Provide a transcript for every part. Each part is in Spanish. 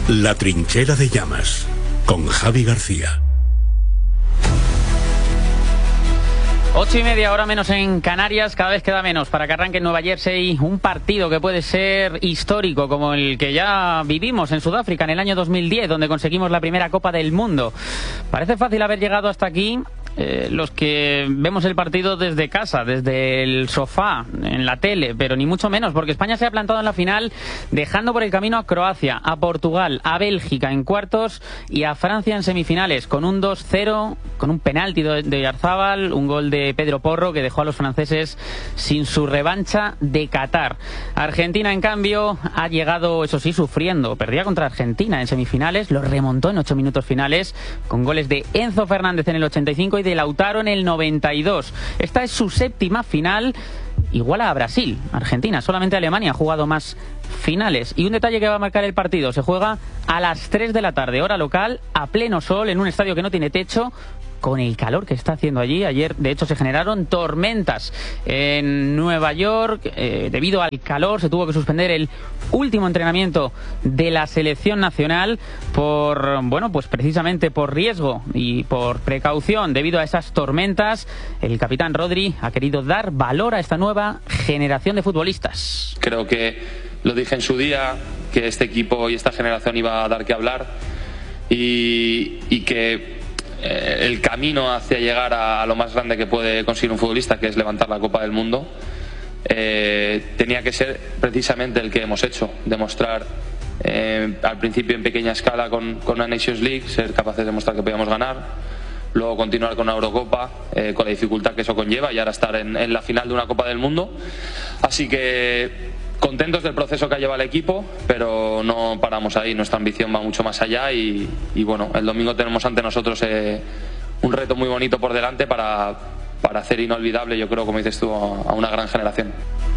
La trinchera de llamas, con Javi García. 8:30, hora menos en Canarias. Cada vez queda menos para que arranque en Nueva Jersey un partido que puede ser histórico, como el que ya vivimos en Sudáfrica en el año 2010, donde conseguimos la primera Copa del Mundo. Parece fácil haber llegado hasta aquí. Los que vemos el partido desde casa, desde el sofá, en la tele, pero ni mucho menos, porque España se ha plantado en la final, dejando por el camino a Croacia, a Portugal, a Bélgica en cuartos y a Francia en semifinales, con un 2-0, con un penalti de Oyarzábal, un gol de Pedro Porro que dejó a los franceses sin su revancha de Qatar. Argentina, en cambio, ha llegado, eso sí, sufriendo. Perdía contra Argentina en semifinales, lo remontó en 8 minutos finales, con goles de Enzo Fernández en el 85 y de Lautaro en el 92. Esta es su séptima final, igual a Brasil. Argentina, solamente Alemania ha jugado más finales. Y un detalle que va a marcar el partido: se juega a las 3 de la tarde, hora local, a pleno sol, en un estadio que no tiene techo, con el calor que está haciendo allí. Ayer, de hecho, se generaron tormentas en Nueva York. Debido al calor, se tuvo que suspender el último entrenamiento de la selección nacional por, bueno, pues precisamente por riesgo y por precaución debido a esas tormentas. El capitán Rodri ha querido dar valor a esta nueva generación de futbolistas. Creo que lo dije en su día, que este equipo y esta generación iba a dar que hablar y que el camino hacia llegar a lo más grande que puede conseguir un futbolista, que es levantar la Copa del Mundo, tenía que ser precisamente el que hemos hecho: demostrar al principio en pequeña escala con una Nations League, ser capaces de demostrar que podíamos ganar, luego continuar con una Eurocopa, con la dificultad que eso conlleva, y ahora estar en la final de una Copa del Mundo. Así que contentos del proceso que ha llevado el equipo, pero no paramos ahí. Nuestra ambición va mucho más allá y bueno, el domingo tenemos ante nosotros un reto muy bonito por delante para hacer inolvidable, yo creo, como dices tú, a una gran generación.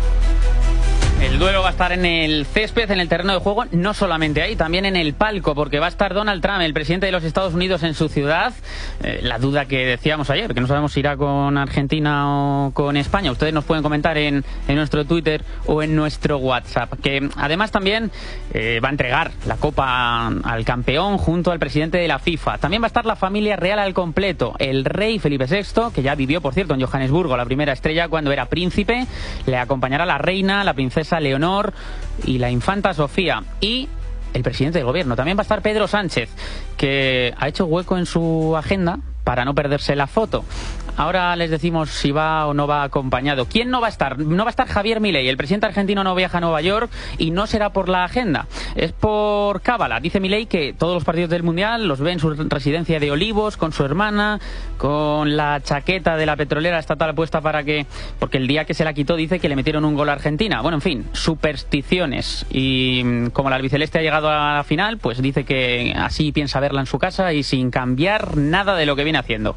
El duelo va a estar en el césped, en el terreno de juego, no solamente ahí, también en el palco, porque va a estar Donald Trump, el presidente de los Estados Unidos, en su ciudad. La duda que decíamos ayer, que no sabemos si irá con Argentina o con España. Ustedes nos pueden comentar en nuestro Twitter o en nuestro WhatsApp. Que además también va a entregar la Copa al campeón junto al presidente de la FIFA. También va a estar la familia real al completo. El rey Felipe VI, que ya vivió, por cierto, en Johannesburgo la primera estrella cuando era príncipe. Le acompañará la reina, la princesa Leonor y la infanta Sofía, y el presidente del gobierno. También va a estar Pedro Sánchez, que ha hecho hueco en su agenda para no perderse la foto. Ahora les decimos si va o no va acompañado. ¿Quién no va a estar? No va a estar Javier Milei. El presidente argentino no viaja a Nueva York y no será por la agenda. Es por cábala. Dice Milei que todos los partidos del Mundial los ve en su residencia de Olivos, con su hermana, con la chaqueta de la petrolera estatal puesta porque el día que se la quitó dice que le metieron un gol a Argentina. Bueno, en fin, supersticiones. Y como la albiceleste ha llegado a la final, pues dice que así piensa verla en su casa y sin cambiar nada de lo que viene haciendo.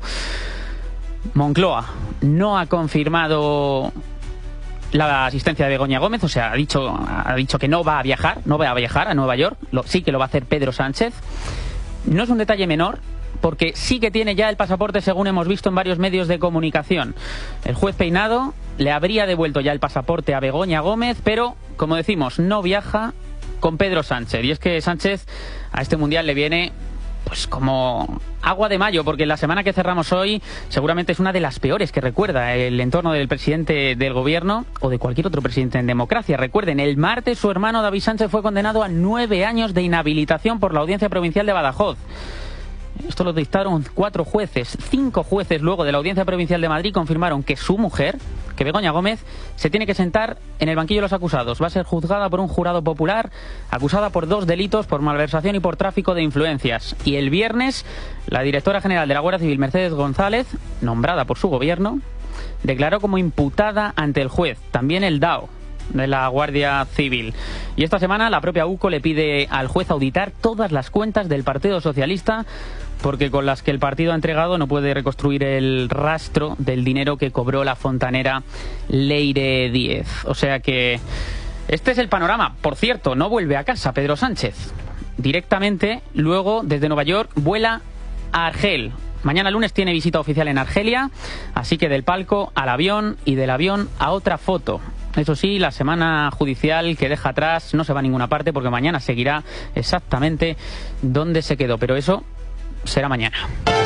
Moncloa no ha confirmado la asistencia de Begoña Gómez, o sea, ha dicho que no va a viajar a Nueva York. Sí que lo va a hacer Pedro Sánchez. No es un detalle menor, porque sí que tiene ya el pasaporte, según hemos visto en varios medios de comunicación. El juez Peinado le habría devuelto ya el pasaporte a Begoña Gómez, pero, como decimos, no viaja con Pedro Sánchez. Y es que Sánchez a este Mundial le viene pues como agua de mayo, porque la semana que cerramos hoy seguramente es una de las peores que recuerda el entorno del presidente del gobierno o de cualquier otro presidente en democracia. Recuerden, el martes su hermano David Sánchez fue condenado a 9 años de inhabilitación por la Audiencia Provincial de Badajoz. Esto lo dictaron 4 jueces. 5 jueces luego de la Audiencia Provincial de Madrid confirmaron que su mujer, que Begoña Gómez, se tiene que sentar en el banquillo de los acusados. Va a ser juzgada por un jurado popular, acusada por 2 delitos, por malversación y por tráfico de influencias. Y el viernes, la directora general de la Guardia Civil, Mercedes González, nombrada por su gobierno, declaró como imputada ante el juez. También el DAO de la Guardia Civil. Y esta semana la propia UCO le pide al juez auditar todas las cuentas del Partido Socialista, porque con las que el partido ha entregado no puede reconstruir el rastro del dinero que cobró la fontanera Leire Díez. O sea que este es el panorama. Por cierto, no vuelve a casa Pedro Sánchez. Directamente, luego, desde Nueva York, vuela a Argel. Mañana lunes tiene visita oficial en Argelia, así que del palco al avión y del avión a otra foto. Eso sí, la semana judicial que deja atrás no se va a ninguna parte porque mañana seguirá exactamente donde se quedó, pero eso será mañana.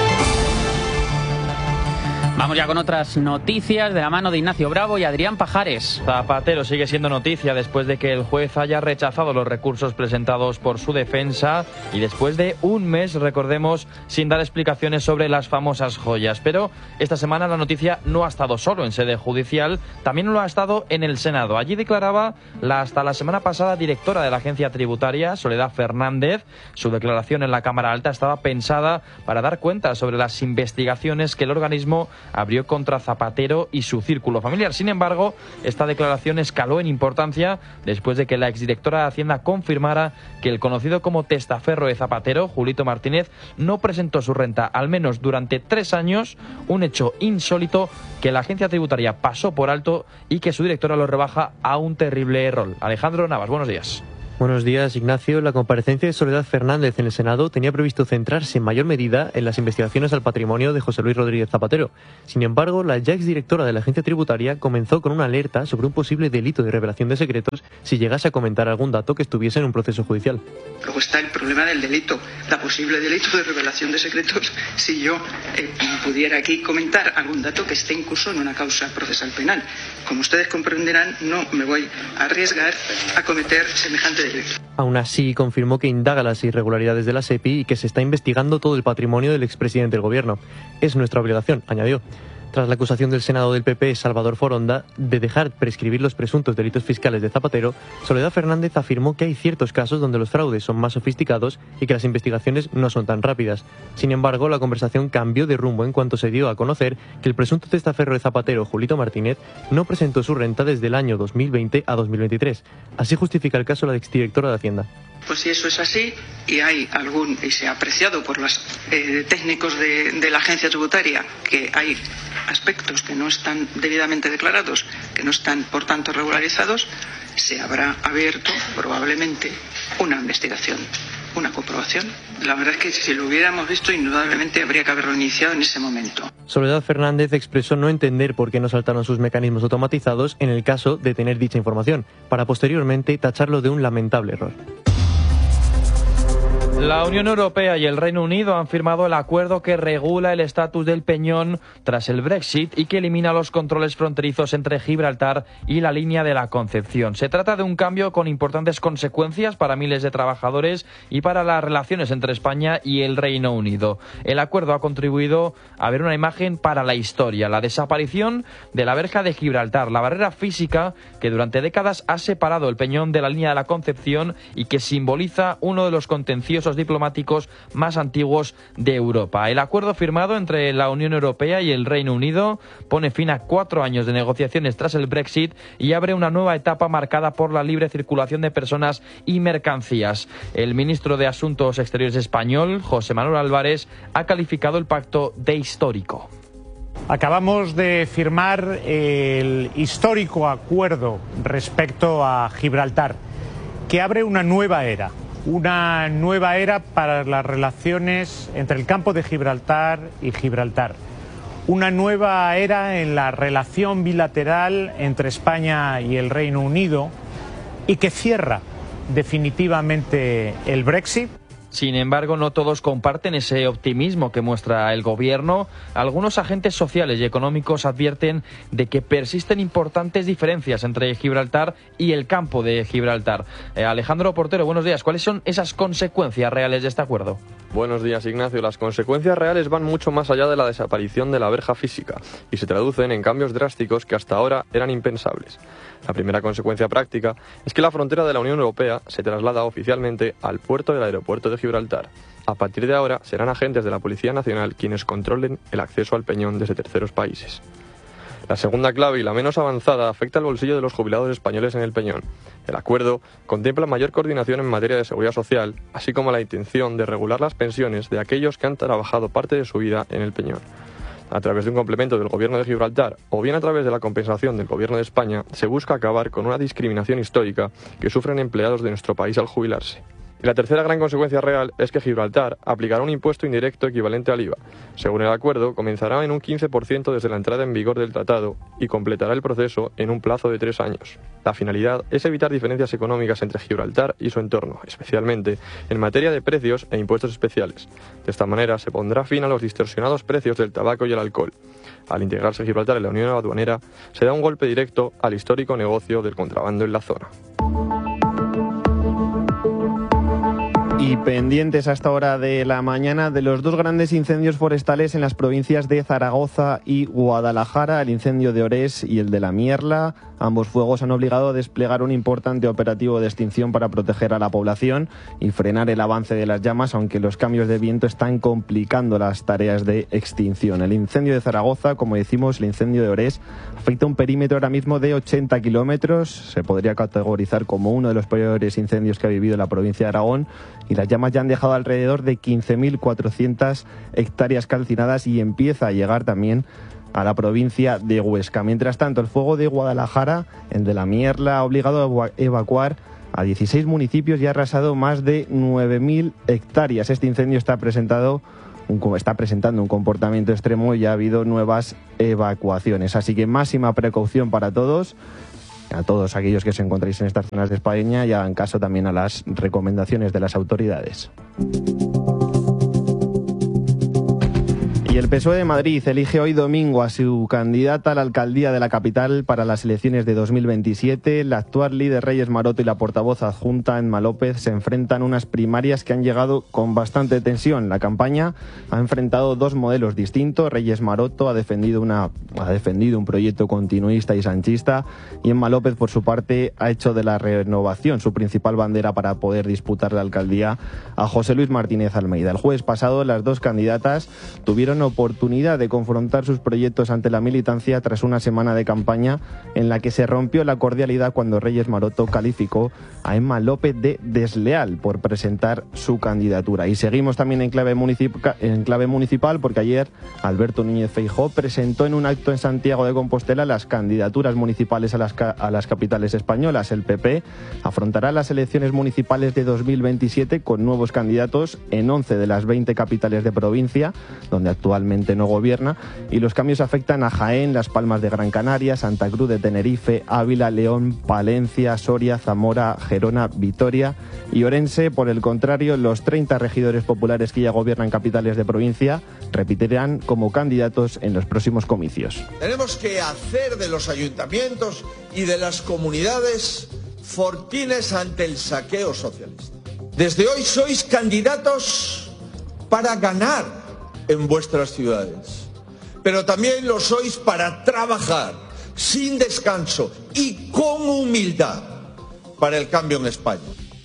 Vamos ya con otras noticias de la mano de Ignacio Bravo y Adrián Pajares. Zapatero sigue siendo noticia después de que el juez haya rechazado los recursos presentados por su defensa y después de un mes, recordemos, sin dar explicaciones sobre las famosas joyas. Pero esta semana la noticia no ha estado solo en sede judicial, también lo ha estado en el Senado. Allí declaraba hasta la semana pasada directora de la agencia tributaria, Soledad Fernández. Su declaración en la Cámara Alta estaba pensada para dar cuenta sobre las investigaciones que el organismo abrió contra Zapatero y su círculo familiar. Sin embargo, esta declaración escaló en importancia después de que la exdirectora de Hacienda confirmara que el conocido como testaferro de Zapatero, Julito Martínez, no presentó su renta al menos durante 3 años, un hecho insólito que la agencia tributaria pasó por alto y que su directora lo rebaja a un terrible error. Alejandro Navas, buenos días. Buenos días, Ignacio. La comparecencia de Soledad Fernández en el Senado tenía previsto centrarse en mayor medida en las investigaciones al patrimonio de José Luis Rodríguez Zapatero. Sin embargo, la ya exdirectora de la agencia tributaria comenzó con una alerta sobre un posible delito de revelación de secretos si llegase a comentar algún dato que estuviese en un proceso judicial. Luego está el problema del delito, la posible delito de revelación de secretos si yo pudiera aquí comentar algún dato que esté incluso en una causa procesal penal. Como ustedes comprenderán, no me voy a arriesgar a cometer semejante delito. Aún así, confirmó que indaga las irregularidades de la SEPI y que se está investigando todo el patrimonio del expresidente del Gobierno. Es nuestra obligación, añadió. Tras la acusación del Senado del PP, Salvador Foronda, de dejar prescribir los presuntos delitos fiscales de Zapatero, Soledad Fernández afirmó que hay ciertos casos donde los fraudes son más sofisticados y que las investigaciones no son tan rápidas. Sin embargo, la conversación cambió de rumbo en cuanto se dio a conocer que el presunto testaferro de Zapatero, Julito Martínez, no presentó su renta desde el año 2020 a 2023. Así justifica el caso la exdirectora de Hacienda. Pues si eso es así y se ha apreciado por los técnicos de la agencia tributaria que hay aspectos que no están debidamente declarados, que no están por tanto regularizados, se habrá abierto probablemente una investigación, una comprobación. La verdad es que si lo hubiéramos visto, indudablemente habría que haberlo iniciado en ese momento. Soledad Fernández expresó no entender por qué no saltaron sus mecanismos automatizados en el caso de tener dicha información, para posteriormente tacharlo de un lamentable error. La Unión Europea y el Reino Unido han firmado el acuerdo que regula el estatus del Peñón tras el Brexit y que elimina los controles fronterizos entre Gibraltar y la línea de la Concepción. Se trata de un cambio con importantes consecuencias para miles de trabajadores y para las relaciones entre España y el Reino Unido. El acuerdo ha contribuido a ver una imagen para la historia, la desaparición de la verja de Gibraltar, la barrera física que durante décadas ha separado el Peñón de la línea de la Concepción y que simboliza uno de los contenciosos diplomáticos más antiguos de Europa. El acuerdo firmado entre la Unión Europea y el Reino Unido pone fin a 4 años de negociaciones tras el Brexit y abre una nueva etapa marcada por la libre circulación de personas y mercancías. El ministro de Asuntos Exteriores español, José Manuel Álvarez, ha calificado el pacto de histórico. Acabamos de firmar el histórico acuerdo respecto a Gibraltar, que abre una nueva era para las relaciones entre el campo de Gibraltar y Gibraltar. Una nueva era en la relación bilateral entre España y el Reino Unido y que cierra definitivamente el Brexit. Sin embargo, no todos comparten ese optimismo que muestra el gobierno. Algunos agentes sociales y económicos advierten de que persisten importantes diferencias entre Gibraltar y el campo de Gibraltar. Alejandro Portero, buenos días. ¿Cuáles son esas consecuencias reales de este acuerdo? Buenos días, Ignacio. Las consecuencias reales van mucho más allá de la desaparición de la verja física y se traducen en cambios drásticos que hasta ahora eran impensables. La primera consecuencia práctica es que la frontera de la Unión Europea se traslada oficialmente al puerto del aeropuerto de Gibraltar. A partir de ahora serán agentes de la Policía Nacional quienes controlen el acceso al Peñón desde terceros países. La segunda clave y la menos avanzada afecta al bolsillo de los jubilados españoles en el Peñón. El acuerdo contempla mayor coordinación en materia de seguridad social, así como la intención de regular las pensiones de aquellos que han trabajado parte de su vida en el Peñón. A través de un complemento del Gobierno de Gibraltar o bien a través de la compensación del Gobierno de España, se busca acabar con una discriminación histórica que sufren empleados de nuestro país al jubilarse. Y la tercera gran consecuencia real es que Gibraltar aplicará un impuesto indirecto equivalente al IVA. Según el acuerdo, comenzará en un 15% desde la entrada en vigor del tratado y completará el proceso en un plazo de 3 años. La finalidad es evitar diferencias económicas entre Gibraltar y su entorno, especialmente en materia de precios e impuestos especiales. De esta manera se pondrá fin a los distorsionados precios del tabaco y el alcohol. Al integrarse Gibraltar en la Unión Aduanera, se da un golpe directo al histórico negocio del contrabando en la zona. Y pendientes a esta hora de la mañana de los dos grandes incendios forestales en las provincias de Zaragoza y Guadalajara, el incendio de Orés y el de La Mierla. Ambos fuegos han obligado a desplegar un importante operativo de extinción para proteger a la población y frenar el avance de las llamas, aunque los cambios de viento están complicando las tareas de extinción. El incendio de Zaragoza, como decimos, el incendio de Orés, afecta un perímetro ahora mismo de 80 kilómetros. Se podría categorizar como uno de los peores incendios que ha vivido la provincia de Aragón, y las llamas ya han dejado alrededor de 15.400 hectáreas calcinadas y empieza a llegar también a la provincia de Huesca. Mientras tanto, el fuego de Guadalajara, el de La Mierla, ha obligado a evacuar a 16 municipios y ha arrasado más de 9.000 hectáreas. Este incendio está presentando un comportamiento extremo y ha habido nuevas evacuaciones. Así que máxima precaución para todos. A todos aquellos que se encontréis en estas zonas de España y hagan caso también a las recomendaciones de las autoridades. Y el PSOE de Madrid elige hoy domingo a su candidata a la alcaldía de la capital para las elecciones de 2027. La actual líder Reyes Maroto y la portavoz adjunta Emma López se enfrentan unas primarias que han llegado con bastante tensión. La campaña ha enfrentado dos modelos distintos. Reyes Maroto ha defendido un proyecto continuista y sanchista, y Emma López, por su parte, ha hecho de la renovación su principal bandera para poder disputar la alcaldía a José Luis Martínez Almeida. El jueves pasado, las dos candidatas tuvieron oportunidad de confrontar sus proyectos ante la militancia tras una semana de campaña en la que se rompió la cordialidad cuando Reyes Maroto calificó a Emma López de desleal por presentar su candidatura. Y seguimos también en clave municipal, porque ayer Alberto Núñez Feijóo presentó en un acto en Santiago de Compostela las candidaturas municipales a las capitales españolas. El PP afrontará las elecciones municipales de 2027 con nuevos candidatos en 11 de las 20 capitales de provincia, donde actualmente no gobierna, y los cambios afectan a Jaén, Las Palmas de Gran Canaria, Santa Cruz de Tenerife, Ávila, León, Palencia, Soria, Zamora, Gerona, Vitoria y Orense. Por el contrario, los 30 regidores populares que ya gobiernan capitales de provincia repetirán como candidatos en los próximos comicios. Tenemos que hacer de los ayuntamientos y de las comunidades fortines ante el saqueo socialista. Desde hoy sois candidatos para ganar en vuestras ciudades, pero también lo sois para trabajar sin descanso y con humildad para el cambio en España.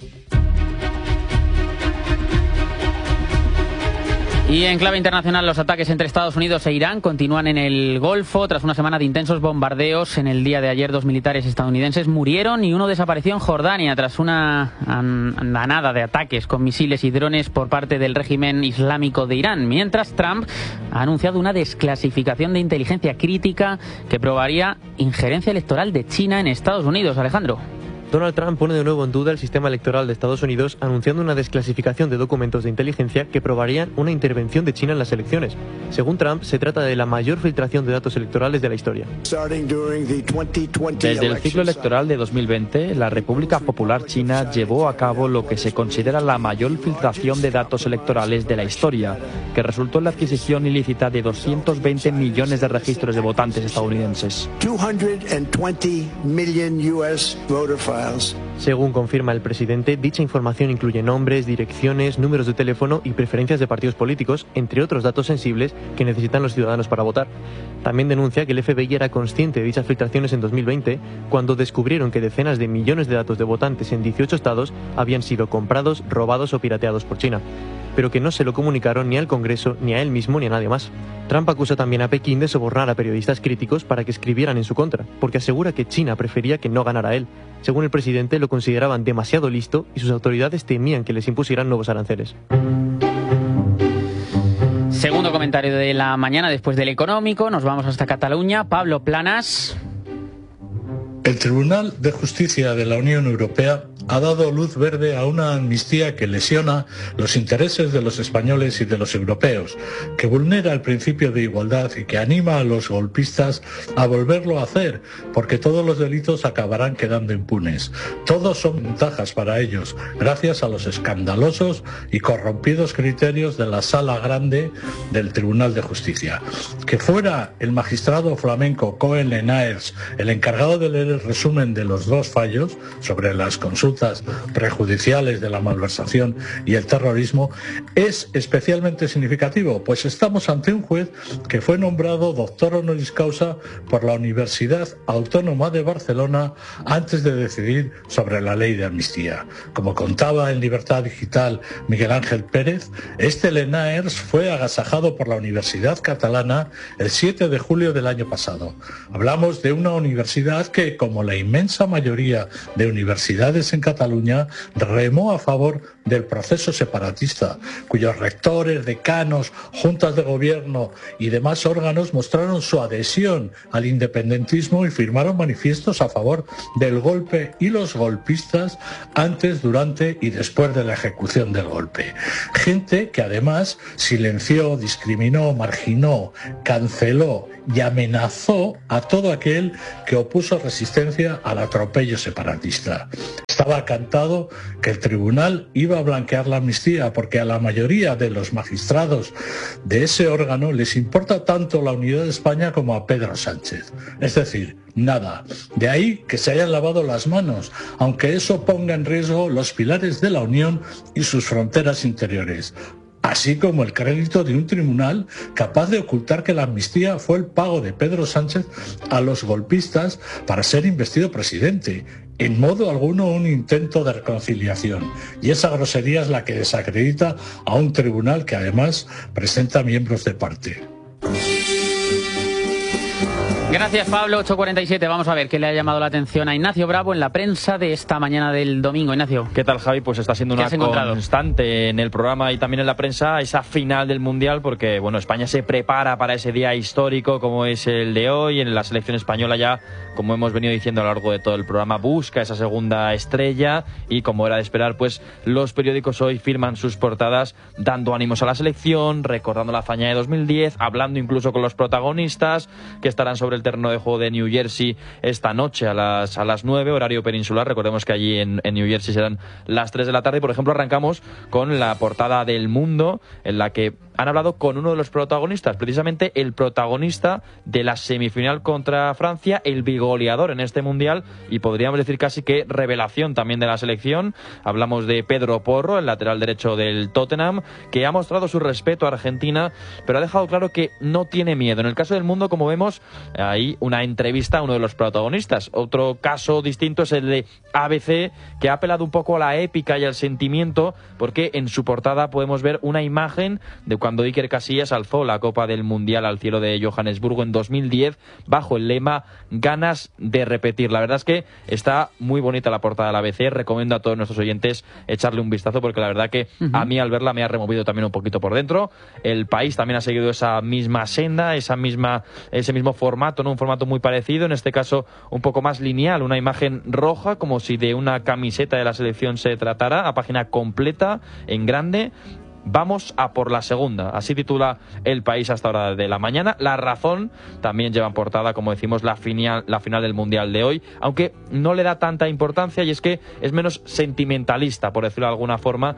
Y en clave internacional, los ataques entre Estados Unidos e Irán continúan en el Golfo. Tras una semana de intensos bombardeos, en el día de ayer 2 militares estadounidenses murieron y uno desapareció en Jordania tras una andanada de ataques con misiles y drones por parte del régimen islámico de Irán. Mientras, Trump ha anunciado una desclasificación de inteligencia crítica que probaría injerencia electoral de China en Estados Unidos. Alejandro. Donald Trump pone de nuevo en duda el sistema electoral de Estados Unidos, anunciando una desclasificación de documentos de inteligencia que probarían una intervención de China en las elecciones. Según Trump, se trata de la mayor filtración de datos electorales de la historia. Desde el ciclo electoral de 2020, la República Popular China llevó a cabo lo que se considera la mayor filtración de datos electorales de la historia, que resultó en la adquisición ilícita de 220 millones de registros de votantes estadounidenses. 220 million US voter files. Según confirma el presidente, dicha información incluye nombres, direcciones, números de teléfono y preferencias de partidos políticos, entre otros datos sensibles que necesitan los ciudadanos para votar. También denuncia que el FBI era consciente de dichas filtraciones en 2020, cuando descubrieron que decenas de millones de datos de votantes en 18 estados habían sido comprados, robados o pirateados por China, pero que no se lo comunicaron ni al Congreso, ni a él mismo, ni a nadie más. Trump acusa también a Pekín de sobornar a periodistas críticos para que escribieran en su contra, porque asegura que China prefería que no ganara él. Según el presidente, lo consideraban demasiado listo y sus autoridades temían que les impusieran nuevos aranceles. Segundo comentario de la mañana después del económico. Nos vamos hasta Cataluña. Pablo Planas. El Tribunal de Justicia de la Unión Europea ha dado luz verde a una amnistía que lesiona los intereses de los españoles y de los europeos, que vulnera el principio de igualdad y que anima a los golpistas a volverlo a hacer, porque todos los delitos acabarán quedando impunes. Todos son ventajas para ellos, gracias a los escandalosos y corrompidos criterios de la Sala Grande del Tribunal de Justicia. Que fuera el magistrado flamenco Cohen Lenaers el encargado de leer el resumen de los dos fallos sobre las consultas prejudiciales de la malversación y el terrorismo es especialmente significativo, pues estamos ante un juez que fue nombrado doctor honoris causa por la Universidad Autónoma de Barcelona antes de decidir sobre la ley de amnistía. Como contaba en Libertad Digital Miguel Ángel Pérez, este Lenaers fue agasajado por la Universidad Catalana el 7 de julio del año pasado. Hablamos de una universidad que, como la inmensa mayoría de universidades en Cataluña, remó a favor del proceso separatista, cuyos rectores, decanos, juntas de gobierno y demás órganos mostraron su adhesión al independentismo y firmaron manifiestos a favor del golpe y los golpistas antes, durante y después de la ejecución del golpe. Gente que además silenció, discriminó, marginó, canceló y amenazó a todo aquel que opuso resistencia al atropello separatista. Estaba cantado que el tribunal iba a blanquear la amnistía porque a la mayoría de los magistrados de ese órgano les importa tanto la unidad de España como a Pedro Sánchez. Es decir, nada. De ahí que se hayan lavado las manos, aunque eso ponga en riesgo los pilares de la Unión y sus fronteras interiores, así como el crédito de un tribunal capaz de ocultar que la amnistía fue el pago de Pedro Sánchez a los golpistas para ser investido presidente. En modo alguno un intento de reconciliación. Y esa grosería es la que desacredita a un tribunal que además presenta miembros de parte. Gracias, Pablo. 8:47. Vamos a ver qué le ha llamado la atención a Ignacio Bravo en la prensa de esta mañana del domingo. Ignacio. ¿Qué tal, Javi? Pues está siendo una constante en el programa y también en la prensa esa final del Mundial, porque bueno, España se prepara para ese día histórico como es el de hoy. En la selección española ya, como hemos venido diciendo a lo largo de todo el programa, busca esa segunda estrella y, como era de esperar, pues los periódicos hoy firman sus portadas dando ánimos a la selección, recordando la hazaña de 2010, hablando incluso con los protagonistas que estarán sobre el terreno de juego de New Jersey esta noche a las 9, horario peninsular. Recordemos que allí en New Jersey serán las 3 de la tarde. Por ejemplo, arrancamos con la portada del Mundo, en la que han hablado con uno de los protagonistas, precisamente el protagonista de la semifinal contra Francia, el bigoleador en este Mundial y podríamos decir casi que revelación también de la selección. Hablamos de Pedro Porro, el lateral derecho del Tottenham, que ha mostrado su respeto a Argentina, pero ha dejado claro que no tiene miedo. En el caso del Mundo, como vemos, hay una entrevista a uno de los protagonistas. Otro caso distinto es el de ABC, que ha apelado un poco a la épica y al sentimiento, porque en su portada podemos ver una imagen de cuando Iker Casillas alzó la Copa del Mundial al cielo de Johannesburgo en 2010 bajo el lema "Ganas de repetir". La verdad es que está muy bonita la portada del ABC. Recomiendo a todos nuestros oyentes echarle un vistazo, porque la verdad que a mí al verla me ha removido también un poquito por dentro. El País también ha seguido esa misma senda, ese mismo formato, ¿no? Un formato muy parecido, en este caso un poco más lineal, una imagen roja como si de una camiseta de la selección se tratara, a página completa en grande. Vamos a por la segunda, así titula El País hasta hora de la mañana. La Razón también lleva en portada, como decimos, la final del Mundial de hoy, aunque no le da tanta importancia, y es que es menos sentimentalista, por decirlo de alguna forma,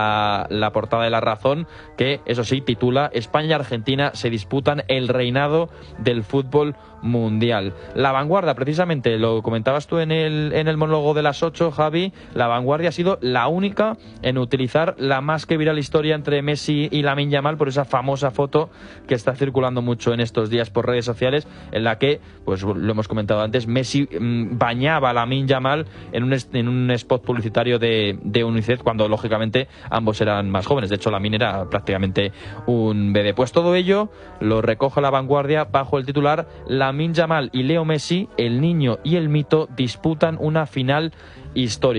la portada de La Razón, que eso sí titula España y Argentina se disputan el reinado del fútbol mundial. La Vanguardia, precisamente, lo comentabas tú en el monólogo de las 8, Javi, La Vanguardia ha sido la única en utilizar la más que viral historia entre Messi y Lamine Yamal por esa famosa foto que está circulando mucho en estos días por redes sociales, en la que, pues lo hemos comentado antes, Messi bañaba a Lamine Yamal en un spot publicitario de UNICEF, cuando lógicamente ambos eran más jóvenes. De hecho, Lamine era prácticamente un bebé. Pues todo ello lo recoge La Vanguardia bajo el titular Lamine Yamal y Leo Messi, el niño y el mito, disputan una final histórica.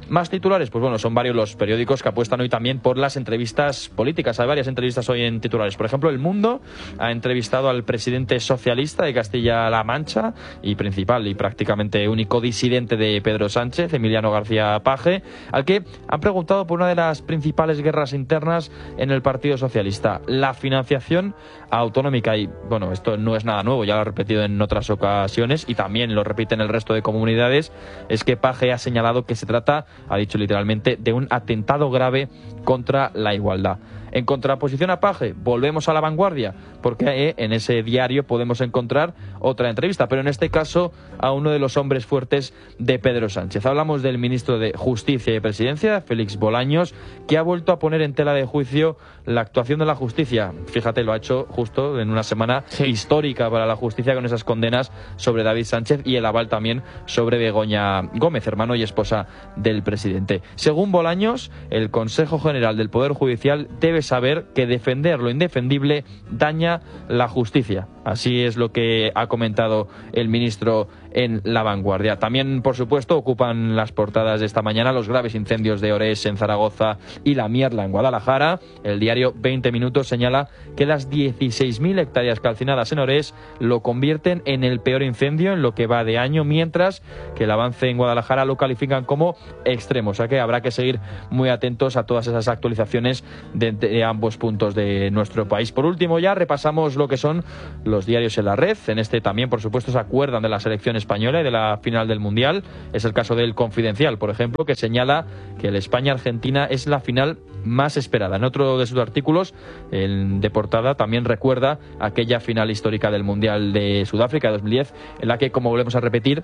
Más titulares, pues bueno, son varios los periódicos que apuestan hoy también por las entrevistas políticas. Hay varias entrevistas hoy en titulares. Por ejemplo, El Mundo ha entrevistado al presidente socialista de Castilla-La Mancha y principal y prácticamente único disidente de Pedro Sánchez, Emiliano García Paje, al que han preguntado por una de las principales guerras internas en el Partido Socialista, la financiación autonómica. Y bueno, esto no es nada nuevo, ya lo ha repetido en otras ocasiones y también lo repiten el resto de comunidades. Es que Paje ha señalado que se trata, ha dicho literalmente, de un atentado grave contra la igualdad. En contraposición a Paje, volvemos a La Vanguardia, porque en ese diario podemos encontrar otra entrevista, pero en este caso a uno de los hombres fuertes de Pedro Sánchez. Hablamos del ministro de Justicia y Presidencia, Félix Bolaños, que ha vuelto a poner en tela de juicio la actuación de la justicia. Fíjate, lo ha hecho justo en una semana histórica para la justicia, con esas condenas sobre David Sánchez y el aval también sobre Begoña Gómez, hermano y esposa del presidente. Según Bolaños, el Consejo General del Poder Judicial debe saber que defender lo indefendible daña la justicia. Así es lo que ha comentado el ministro en La Vanguardia. También, por supuesto, ocupan las portadas de esta mañana los graves incendios de Orés en Zaragoza y La Mierla en Guadalajara. El diario 20 Minutos señala que las 16.000 hectáreas calcinadas en Orés lo convierten en el peor incendio en lo que va de año, mientras que el avance en Guadalajara lo califican como extremo. O sea que habrá que seguir muy atentos a todas esas actualizaciones de ambos puntos de nuestro país. Por último, ya repasamos lo que son los diarios en la red. En este también, por supuesto, se acuerdan de la selección española y de la final del Mundial. Es el caso del Confidencial, por ejemplo, que señala que el España-Argentina es la final más esperada. En otro de sus artículos, el de portada, también recuerda aquella final histórica del Mundial de Sudáfrica de 2010, en la que, como volvemos a repetir,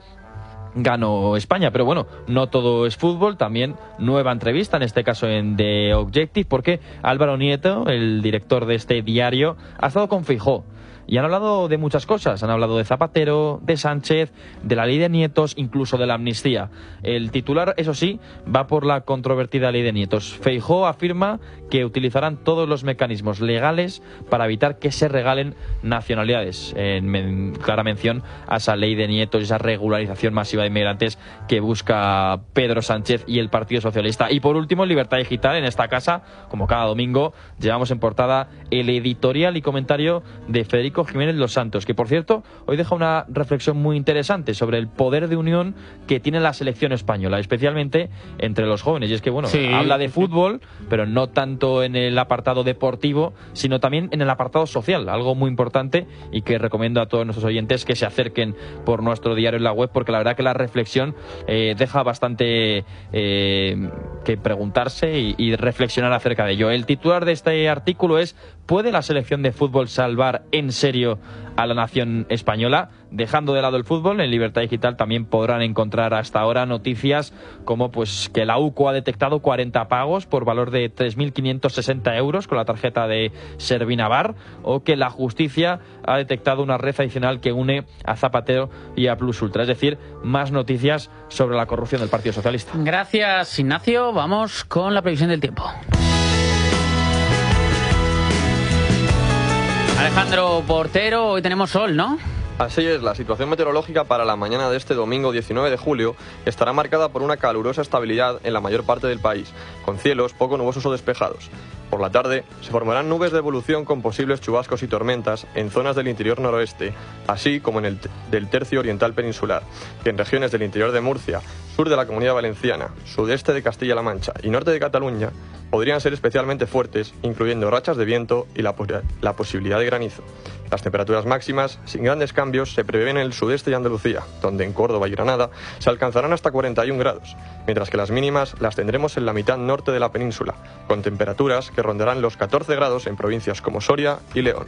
ganó España. Pero bueno, no todo es fútbol, también nueva entrevista, en este caso en The Objective, porque Álvaro Nieto, el director de este diario, ha estado con Feijóo. Y han hablado de muchas cosas, han hablado de Zapatero, de Sánchez, de la ley de nietos, incluso de la amnistía. El titular, eso sí, va por la controvertida ley de nietos. Feijóo afirma que utilizarán todos los mecanismos legales para evitar que se regalen nacionalidades. En clara mención a esa ley de nietos, esa regularización masiva de inmigrantes que busca Pedro Sánchez y el Partido Socialista. Y por último, en Libertad Digital, en esta casa, como cada domingo, llevamos en portada el editorial y comentario de Federico Jiménez Los Santos, que por cierto hoy deja una reflexión muy interesante sobre el poder de unión que tiene la selección española, especialmente entre los jóvenes. Y es que bueno, habla de fútbol, pero no tanto en el apartado deportivo, sino también en el apartado social, algo muy importante y que recomiendo a todos nuestros oyentes que se acerquen por nuestro diario en la web, porque la verdad que la reflexión deja bastante que preguntarse y reflexionar acerca de ello. El titular de este artículo es: ¿puede la selección de fútbol salvar en serio a la nación española? Dejando de lado el fútbol, en Libertad Digital también podrán encontrar hasta ahora noticias como pues que la UCO ha detectado 40 pagos por valor de 3.560 euros con la tarjeta de Servinavar, o que la justicia ha detectado una red adicional que une a Zapatero y a Plus Ultra. Es decir, más noticias sobre la corrupción del Partido Socialista. Gracias, Ignacio. Vamos con la previsión del tiempo. Alejandro Portero, hoy tenemos sol, ¿no? Así es, la situación meteorológica para la mañana de este domingo 19 de julio estará marcada por una calurosa estabilidad en la mayor parte del país, con cielos poco nubosos o despejados. Por la tarde se formarán nubes de evolución con posibles chubascos y tormentas en zonas del interior noroeste, así como en el del tercio oriental peninsular, y en regiones del interior de Murcia, sur de la Comunidad Valenciana, sudeste de Castilla-La Mancha y norte de Cataluña podrían ser especialmente fuertes, incluyendo rachas de viento y la posibilidad de granizo. Las temperaturas máximas, sin grandes cambios, se prevén en el sudeste y Andalucía, donde en Córdoba y Granada se alcanzarán hasta 41 grados, mientras que las mínimas las tendremos en la mitad norte de la península, con temperaturas que rondarán los 14 grados en provincias como Soria y León.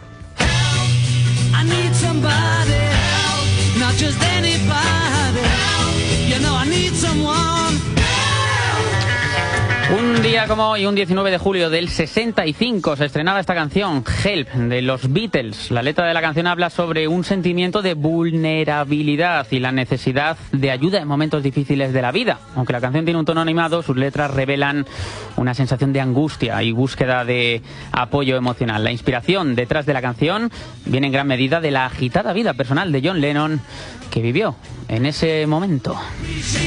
Un día como hoy, un 19 de julio del 65, se estrenaba esta canción, Help, de los Beatles. La letra de la canción habla sobre un sentimiento de vulnerabilidad y la necesidad de ayuda en momentos difíciles de la vida. Aunque la canción tiene un tono animado, sus letras revelan una sensación de angustia y búsqueda de apoyo emocional. La inspiración detrás de la canción viene en gran medida de la agitada vida personal de John Lennon, que vivió en ese momento.